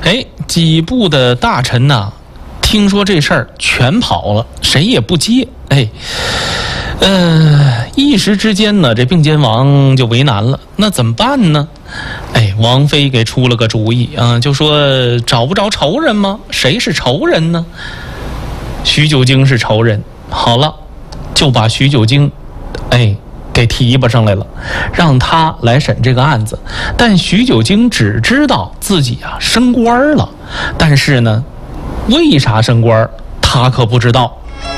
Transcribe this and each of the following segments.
几部的大臣呢，听说这事儿全跑了，谁也不接。一时之间呢，这并肩王就为难了，那怎么办呢？王妃给出了个主意啊，就说找不着仇人吗？谁是仇人呢？徐九经是仇人。好了，就把徐九经给提拔上来了，让他来审这个案子。但徐九经只知道自己升官了，但是呢，为啥升官他可不知道。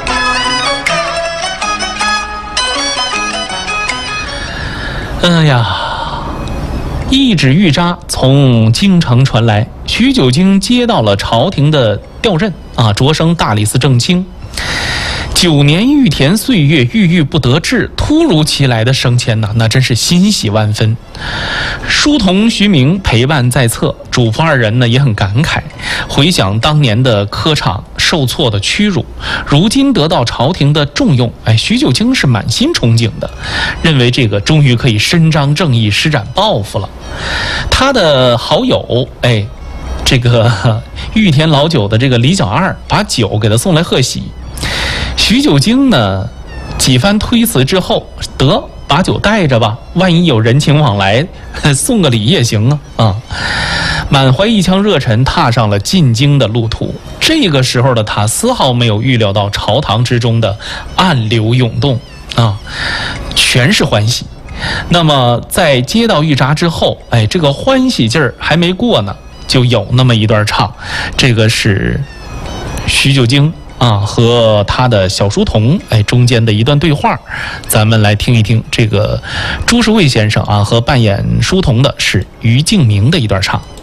一纸谕札从京城传来，徐九经接到了朝廷的调任擢升大理寺正卿。9年玉田岁月，郁郁不得志，突如其来的升迁那真是欣喜万分。书童徐明陪伴在侧，主仆二人呢也很感慨，回想当年的科场受挫的屈辱，如今得到朝廷的重用，徐九经是满心憧憬的，认为这个终于可以伸张正义，施展抱负了。他的好友这个玉田老酒的这个李小二把酒给他送来贺喜。徐九经呢几番推辞之后，得把酒带着吧，万一有人情往来，送个礼也行啊。满怀一腔热忱，踏上了进京的路途。这个时候的他丝毫没有预料到朝堂之中的暗流涌动全是欢喜。那么在接到谕札之后，这个欢喜劲儿还没过呢，就有那么一段唱，这个是徐九经和他的小书童中间的一段对话，咱们来听一听。这个朱时卫先生和扮演书童的是于敬明的一段唱。